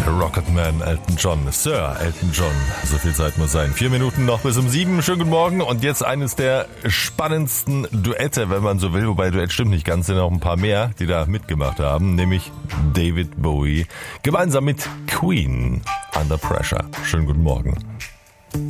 Der Rocketman Elton John, Sir Elton John. So viel Zeit muss sein. 4 Minuten noch bis um 7. Schönen guten Morgen. Und jetzt eines der spannendsten Duette, wenn man so will. Wobei Duett stimmt nicht ganz, sind noch ein paar mehr, die da mitgemacht haben. Nämlich David Bowie gemeinsam mit Queen. Under Pressure. Schönen guten Morgen.